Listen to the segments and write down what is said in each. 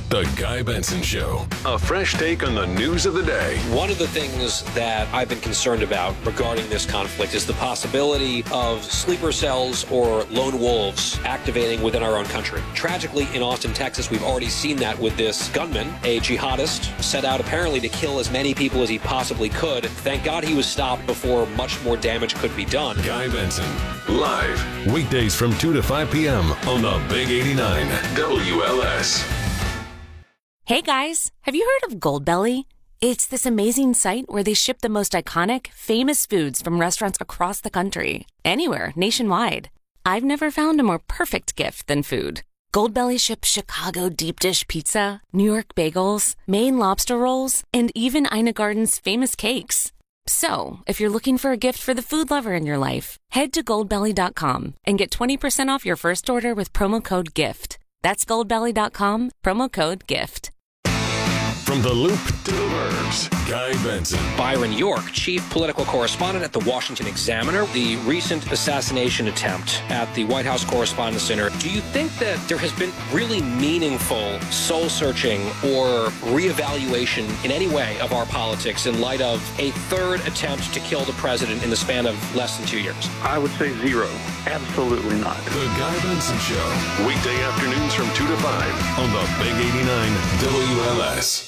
The Guy Benson Show. A fresh take on the news of the day. One of the things that I've been concerned about regarding this conflict is the possibility of sleeper cells or lone wolves activating within our own country. Tragically, in Austin, Texas, we've already seen that with this gunman, a jihadist, set out apparently to kill as many people as he possibly could. Thank God he was stopped before much more damage could be done. Guy Benson, live, weekdays from 2 to 5 p.m. on the Big 89 WLS. Hey guys, have you heard of Goldbelly? It's this amazing site where they ship the most iconic, famous foods from restaurants across the country. Anywhere, nationwide. I've never found a more perfect gift than food. Goldbelly ships Chicago deep dish pizza, New York bagels, Maine lobster rolls, and even Ina Garden's famous cakes. So, if you're looking for a gift for the food lover in your life, head to goldbelly.com and get 20% off your first order with promo code GIFT. That's goldbelly.com, promo code GIFT. From the Loop to the Burbs, Guy Benson. Byron York, chief political correspondent at the Washington Examiner. The recent assassination attempt at the White House Correspondents' Center. Do you think that there has been really meaningful soul-searching or reevaluation in any way of our politics in light of a third attempt to kill the president in the span of less than 2 years? I would say zero. Absolutely not. The Guy Benson Show. Weekday afternoons from 2 to 5 on the Big 89 WLS.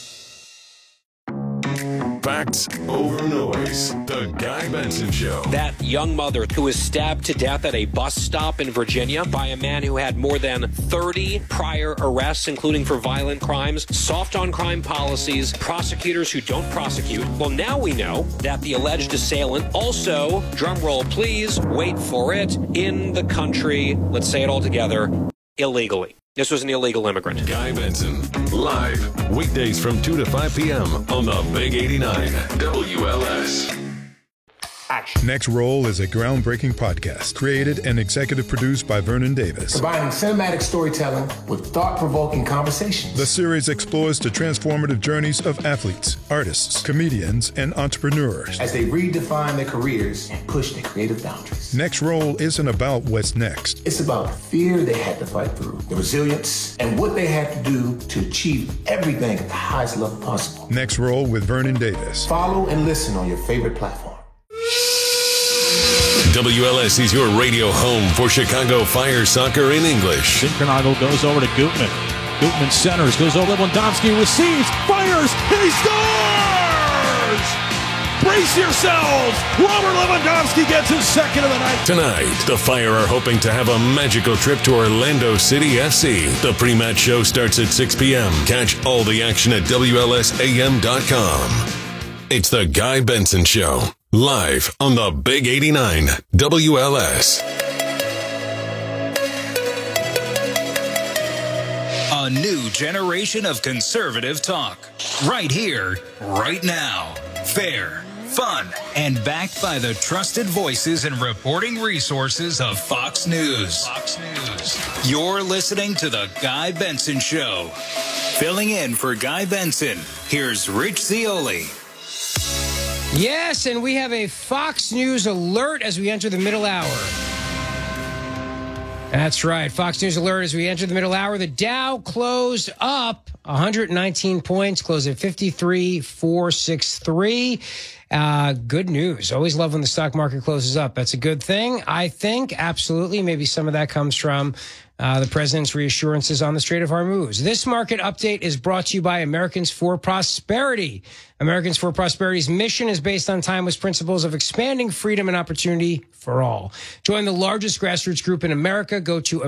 Facts over noise. The Guy Benson Show. That young mother who was stabbed to death at a bus stop in Virginia by a man who had more than 30 prior arrests, including for violent crimes, soft on crime policies, prosecutors who don't prosecute. Well, now we know that the alleged assailant also, drum roll please, wait for it, in the country, let's say it all together, illegally. This was an illegal immigrant. Guy Benson, live, weekdays from 2 to 5 p.m. on the Big 89 WLS. Action. Next Roll is a groundbreaking podcast created and executive produced by Vernon Davis. Combining cinematic storytelling with thought-provoking conversations. The series explores the transformative journeys of athletes, artists, comedians, and entrepreneurs as they redefine their careers and push their creative boundaries. Next Roll isn't about what's next. It's about the fear they had to fight through, the resilience, and what they had to do to achieve everything at the highest level possible. Next Roll with Vernon Davis. Follow and listen on your favorite platform. WLS is your radio home for Chicago Fire soccer in English. Sinkernagel goes over to Gutman. Gutman centers, goes over Lewandowski, receives, fires, and he scores! Brace yourselves! Robert Lewandowski gets his second of the night. Tonight, the Fire are hoping to have a magical trip to Orlando City FC. The pre-match show starts at 6 p.m. Catch all the action at WLSAM.com. It's the Guy Benson Show. Live on the Big 89 WLS. A new generation of conservative talk. Right here, right now. Fair, fun, and backed by the trusted voices and reporting resources of Fox News. Fox News. You're listening to The Guy Benson Show. Filling in for Guy Benson, here's Rich Zeoli. Yes, and we have a Fox News alert as we enter the middle hour. That's right, Fox News alert as we enter the middle hour. The Dow closed up 119 points, closed at 53,463. Good news. Always love when the stock market closes up. That's a good thing, I think. Absolutely. Maybe some of that comes from the president's reassurances on the Strait of Hormuz. This market update is brought to you by Americans for Prosperity. Americans for Prosperity's mission is based on timeless principles of expanding freedom and opportunity for all. Join the largest grassroots group in America. Go to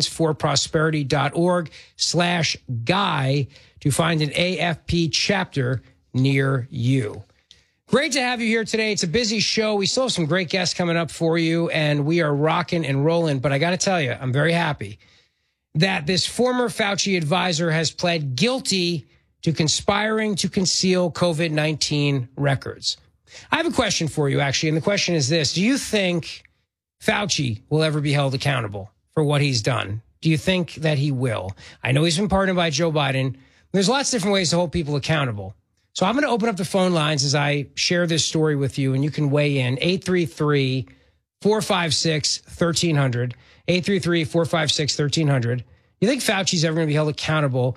americansforprosperity.org/guy to find an AFP chapter near you. Great to have you here today. It's a busy show. We still have some great guests coming up for you, and we are rocking and rolling. But I got to tell you, I'm very happy that this former Fauci advisor has pled guilty to conspiring to conceal COVID-19 records. I have a question for you, actually, and the question is this. Do you think Fauci will ever be held accountable for what he's done? Do you think that he will? I know he's been pardoned by Joe Biden. There's lots of different ways to hold people accountable. So I'm going to open up the phone lines as I share this story with you, and you can weigh in. 833-456-1300. 833-456-1300. You think Fauci's ever going to be held accountable